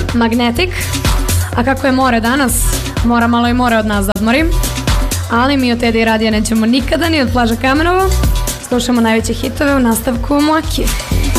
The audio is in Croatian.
Magnetic. A kako je more danas, mora malo i more od nas da odmori. Ali mi od Teddy radija nećemo nikada, ni od plaža Kamenovo. Slušamo najveće hitove u nastavku Moki.